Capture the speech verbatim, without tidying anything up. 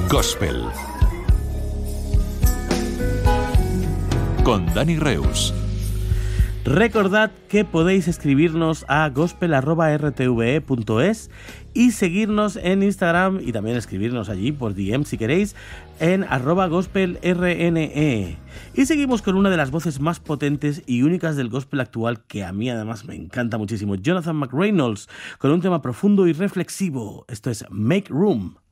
Gospel con Dani Reus. Recordad que podéis escribirnos a gospel arroba r t v e punto es y seguirnos en Instagram y también escribirnos allí por D M si queréis en arroba gospelrne. Y seguimos con una de las voces más potentes y únicas del gospel actual que a mí además me encanta muchísimo, Jonathan McReynolds, con un tema profundo y reflexivo. Esto es Make Room.